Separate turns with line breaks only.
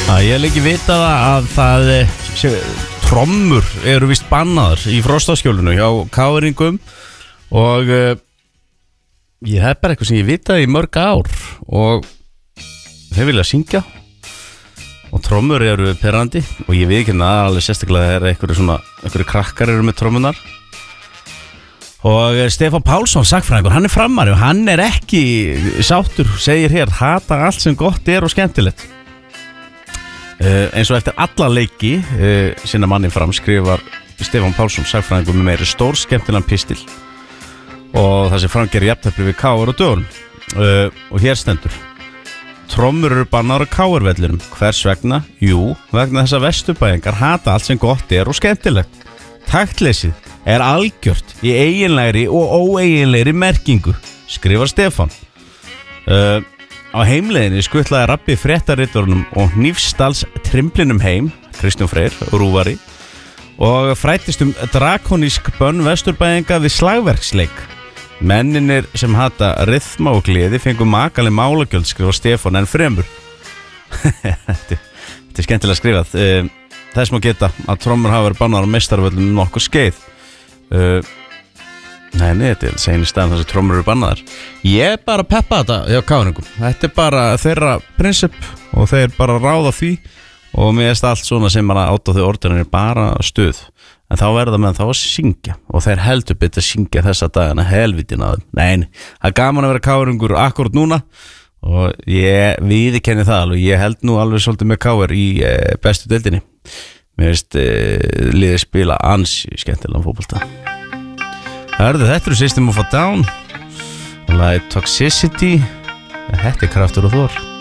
Ég hef ekki vitað að það trommur eru vist bannaðar í Frostaskjólinu hjá káringum og ég hef bara eitthvað sem ég vitaði í mörg ár og þeir vilja syngja og trommur eru perrandi og ég veit ekki að alveg sérstaklega er einhverju krakkar eru með trommunar og Stefán Pálsson sagfræðingur, hann er framari og hann er ekki sáttur, segir hér hata allt sem gott er og skemmtilegt eins og eftir alla leiki sinna mannin fram skrifar Stefán Pálsson sagfræðingur með meiri stór skemmtilegan pistil og það sem framgerir jafntefli við KR og dögun og hér stendur trommur eru bannaðar á KR-vellinum. Hvers vegna? Jú, vegna þess að vesturbæingar hata allt sem gott er og skemmtilegt. Taktleysið er algjört í eiginlegri og óeiginlegri merkingu, skrifar Stefán. Á heimleiðinni skuttlaði rabbi fréttarittornum og hnífsdals trimplinum heim, Kristján Freyr, rúvari, og frættist drakonísk bönn vesturbæinga við slagverksleik. Menninir sem hata ryþma og gleði fengu makaleg málagjöld, skrifa Stefán enn fremur. Þetta er skemmtilega skrifað. Þess má geta að trommur hafa verið bannaðar á meistaravöllum nokkuð skeið. Nei, þetta er segni staðan þar sem trommur eru bannaðar. Ég er bara að peppa þetta hjá káringum. Þetta er bara þeirra prinsip og þeir bara ráða því og mér erst allt svona sem bara átt á þau orðinir bara stuð. En þá verða menn þá að syngja og þeir heldur betur að syngja þessa dagana helvitin að þeim. Nei, það er gaman að vera káringur akkurat núna og ég viðurkenni það alveg. Ég held nú alveg svolítið með káir í bestu deildinni. Mér veist liðið spila ansi skemmtilegan fótbolta. Þetta eru System of a Down og lagið Toxicity. Þetta er Kraftur og Þór.